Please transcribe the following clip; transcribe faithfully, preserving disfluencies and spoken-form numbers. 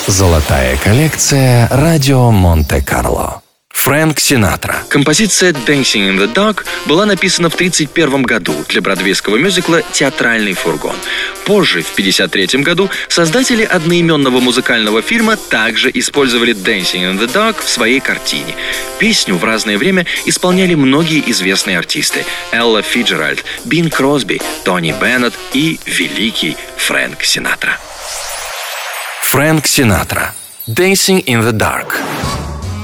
Золотая коллекция «Радио Монте-Карло». Фрэнк Синатра. Композиция «Dancing in the Dark» была написана в тридцать первом году для бродвейского мюзикла «Театральный фургон». Позже, в пятьдесят третьем году, создатели одноименного музыкального фильма также использовали «Dancing in the Dark» в своей картине. Песню в разное время исполняли многие известные артисты: Элла Фиджеральд, Бин Кросби, Тони Беннет и великий Фрэнк Синатра. Фрэнк Синатра. «Dancing in the Dark».